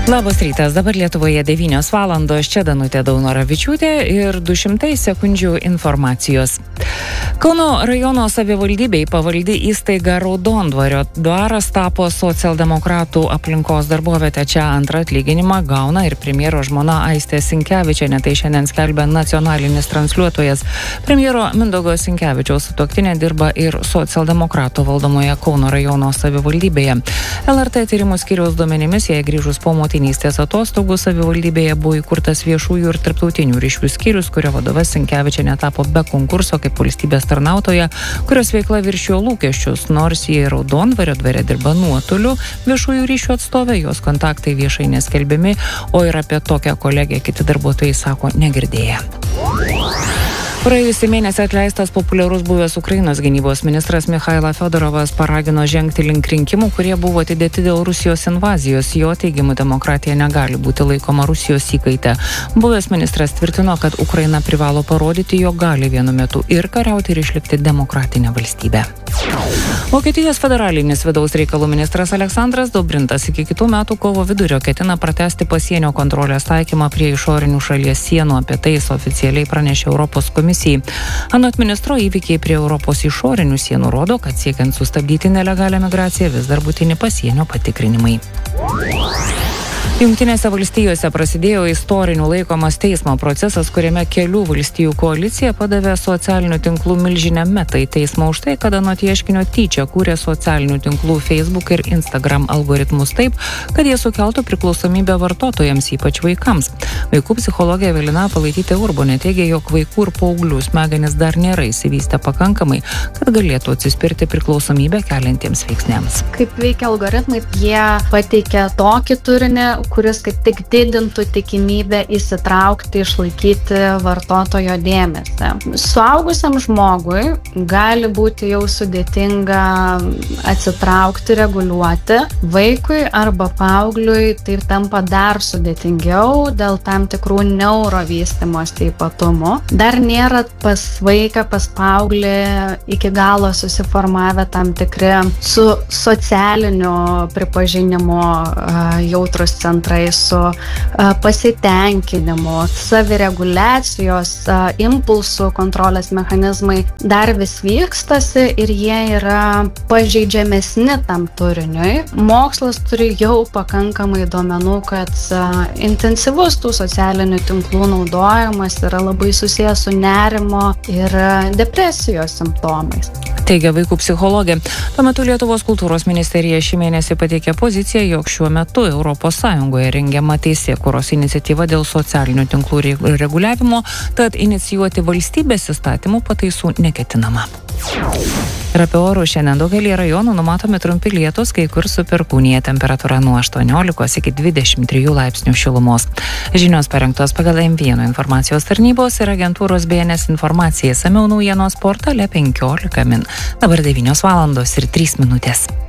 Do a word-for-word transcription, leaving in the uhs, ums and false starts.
Labas rytas, dabar Lietuvoje devynios valandos, čia Danutė Daunoravičiūtė ir du šimtai sekundžių informacijos. Kauno rajono savivaldybei pavaldi įstaiga Raudondvario dvaras tapo socialdemokratų aplinkos darbovietė. Čia antrą atlyginimą gauna ir premjero žmona Aistė Sinkevičienė, tai šiandien skelbia nacionalinis transliuotojas. Premjero Mindaugo Sinkevičiaus sutuoktinė dirba ir socialdemokratų valdomoje Kauno rajono savivaldybėje. L R T tyrimų skyriaus duomenimis, jei grįžus po motinystės atostogų, savivaldybėje buvo įkurtas viešųjų ir tarptautinių ryšių skyrius, kurio vadovas Sinkevičienė tapo be konkurso kaip valstybės tarnautoja, kurios veikla viršijo lūkesčius. Nors jie Raudondvario dvare dirba nuotoliu, viešųjų ryšių atstovė, jos kontaktai viešai neskelbiami, o ir apie tokią kolegę kiti darbuotojai sako negirdėję. Praėjusį mėnesį atleistas populiarus buvęs Ukrainos gynybos ministras Michailo Fiodorovas paragino žengti link rinkimų, kurie buvo atidėti dėl Rusijos invazijos. Jo teigimu, demokratija negali būti laikoma Rusijos įkaite. Buvęs ministras tvirtino, kad Ukraina privalo parodyti, jog gali vienu metu ir kariauti, ir išlikti demokratinę valstybę. Vokietijos federalinis vidaus reikalų ministras Aleksandras Dobrintas iki kitų metų kovo vidurio ketina pratęsti pasienio kontrolės taikymą prie išorinių šalies sienų. Apie tai jis oficialiai pranešė Europos komisijai. Anot ministro, įvykiai prie Europos išorinių sienų rodo, kad siekiant sustabdyti nelegalią migraciją vis dar būtini pasienio patikrinimai. Jungtinėse valstijose prasidėjo istoriniu laikomas teismo procesas, kuriame kelių valstijų koalicija padavė socialinių tinklų milžinę Metai teismą už tai, kad anot ieškinio tyčia kūrė socialinių tinklų Facebook ir Instagram algoritmus taip, kad jie sukeltų priklausomybę vartotojams, ypač vaikams. Vaikų psichologė Evelina Palaitytė Urbonė teigia, jog vaikų ir paauglių smegenys dar nėra išsivystę pakankamai, kad galėtų atsispirti priklausomybę keliantiems veiksniams. Kaip veikia algoritmai, jie pateikia tokį turinį, kuris kaip tik didintų tikimybę įsitraukti, išlaikyti vartotojo dėmesį. Suaugusiam žmogui gali būti jau sudėtinga atsitraukti, reguliuoti. Vaikui arba paaugliui tai tampa dar sudėtingiau dėl tam tikrų neurovystymosi ypatumų. Dar nėra pas vaiką, pas paauglį iki galo susiformavę tam tikri su socialiniu pripažinimu jautrus centrai, su pasitenkinimu, savireguliacijos, impulsų kontrolės mechanizmai dar vis vykstasi ir jie yra pažeidžiamesni tam turiniui. Mokslas turi jau pakankamai duomenų, kad intensyvus tų socialinių tinklų naudojimas yra labai susijęs su nerimo ir depresijos simptomais. Teigia vaikų psichologė. Tuo metu Lietuvos kultūros ministerija šį mėnesį pateikė poziciją, jog šiuo metu Europos Sąjungoje rengiama teisėkūros iniciatyva dėl socialinių tinklų reguliavimo, tad inicijuoti valstybės įstatymų pataisų neketinama. Ir apie orus šiandien daugelį rajonų numatomi trumpi lietūs, kai kur su perkūnija, temperatūra nuo aštuoniolikos iki dvidešimt trijų laipsnių šilumos. Žinios parengtos pagal M vienas informacijos tarnybos ir agentūros B N S informacija, išsamiau naujienos portale penkiolika min. Dabar devynios valandos ir trys minutės.